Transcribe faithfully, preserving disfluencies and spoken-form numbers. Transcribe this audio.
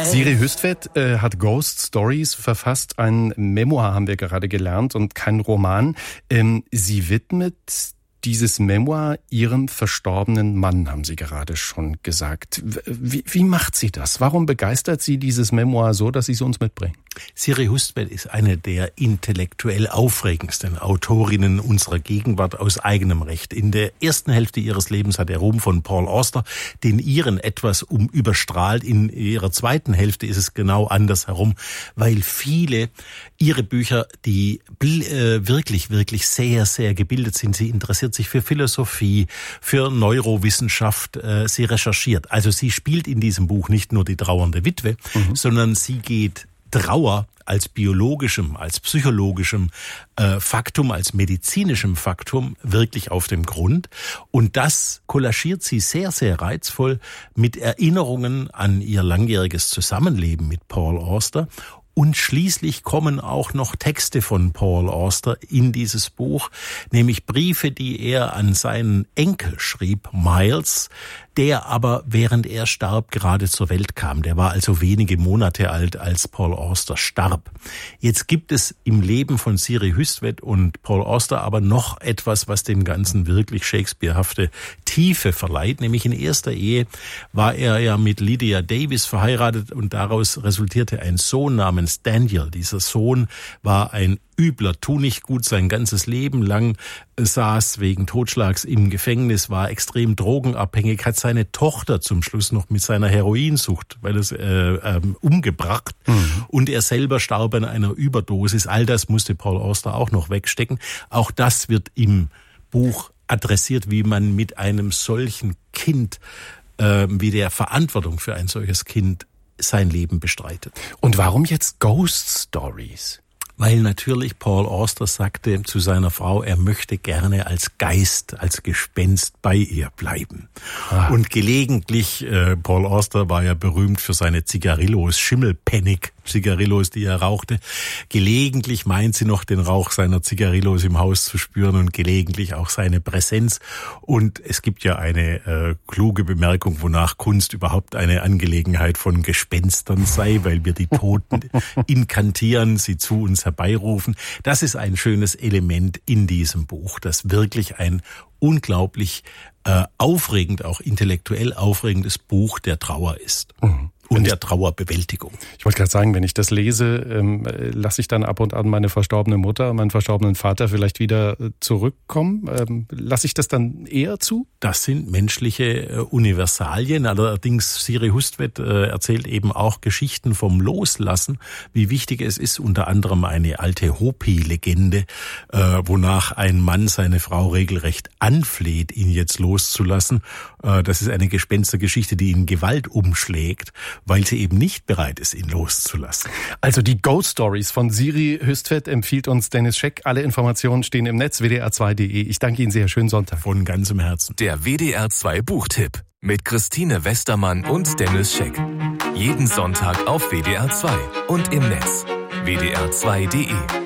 Siri Hüstvedt äh, hat Ghost Stories verfasst. Ein Memoir haben wir gerade gelernt und kein Roman. Ähm, sie widmet dieses Memoir ihrem verstorbenen Mann, haben Sie gerade schon gesagt. Wie, wie macht sie das? Warum begeistert sie dieses Memoir so, dass Sie es uns mitbringen? Siri Hüstvedt ist eine der intellektuell aufregendsten Autorinnen unserer Gegenwart aus eigenem Recht. In der ersten Hälfte ihres Lebens hat der Ruhm von Paul Auster den ihren etwas um überstrahlt. In ihrer zweiten Hälfte ist es genau andersherum, weil viele ihre Bücher, die äh, wirklich, wirklich sehr, sehr gebildet sind, sie interessiert sich für Philosophie, für Neurowissenschaft, äh, sie recherchiert. Also sie spielt in diesem Buch nicht nur die trauernde Witwe, mhm. sondern sie geht Trauer als biologischem, als psychologischem äh, Faktum, als medizinischem Faktum wirklich auf den Grund. Und das kollagiert sie sehr, sehr reizvoll mit Erinnerungen an ihr langjähriges Zusammenleben mit Paul Auster. Und schließlich kommen auch noch Texte von Paul Auster in dieses Buch, nämlich Briefe, die er an seinen Enkel schrieb, Miles, der aber, während er starb, gerade zur Welt kam. Der war also wenige Monate alt, als Paul Auster starb. Jetzt gibt es im Leben von Siri Hüstvedt und Paul Auster aber noch etwas, was dem Ganzen wirklich shakespearehafte Tiefe verleiht. Nämlich in erster Ehe war er ja mit Lydia Davis verheiratet und daraus resultierte ein Sohn namens Daniel. Dieser Sohn war ein übler Tunichtgut, sein ganzes Leben lang saß wegen Totschlags im Gefängnis, war extrem drogenabhängig, hat seine Tochter zum Schluss noch mit seiner Heroinsucht, weil es äh, ähm, umgebracht mhm. und er selber starb an einer Überdosis. All das musste Paul Auster auch noch wegstecken. Auch das wird im Buch adressiert, wie man mit einem solchen Kind, äh, wie der Verantwortung für ein solches Kind sein Leben bestreitet. Und warum jetzt Ghost Stories? Weil natürlich Paul Auster sagte zu seiner Frau, er möchte gerne als Geist, als Gespenst bei ihr bleiben. Ah. Und gelegentlich, äh, Paul Auster war ja berühmt für seine Zigarillos, Schimmelpennig, Zigarillos, die er rauchte. Gelegentlich meint sie noch den Rauch seiner Zigarillos im Haus zu spüren und gelegentlich auch seine Präsenz. Und es gibt ja eine äh, kluge Bemerkung, wonach Kunst überhaupt eine Angelegenheit von Gespenstern sei, weil wir die Toten inkantieren, sie zu uns herbeirufen. Das ist ein schönes Element in diesem Buch, das wirklich ein unglaublich äh, aufregend, auch intellektuell aufregendes Buch der Trauer ist. Mhm. Und der Trauerbewältigung. Ich wollte gerade sagen, wenn ich das lese, ähm, lasse ich dann ab und an meine verstorbene Mutter, meinen verstorbenen Vater vielleicht wieder zurückkommen. Ähm, lasse ich das dann eher zu? Das sind menschliche äh, Universalien. Allerdings Siri Hüstvedt äh, erzählt eben auch Geschichten vom Loslassen, wie wichtig es ist, unter anderem eine alte Hopi-Legende, äh, wonach ein Mann seine Frau regelrecht anfleht, ihn jetzt loszulassen. Äh, das ist eine Gespenstergeschichte, die in Gewalt umschlägt, weil sie eben nicht bereit ist, ihn loszulassen. Also die Ghost Stories von Siri Hüstvedt empfiehlt uns Dennis Scheck. Alle Informationen stehen im Netz w d r zwei punkt d e. Ich danke Ihnen sehr. Schönen Sonntag. Von ganzem Herzen. Der W D R zwei Buchtipp mit Christine Westermann und Dennis Scheck. Jeden Sonntag auf W D R zwei und im Netz w d r zwei punkt d e.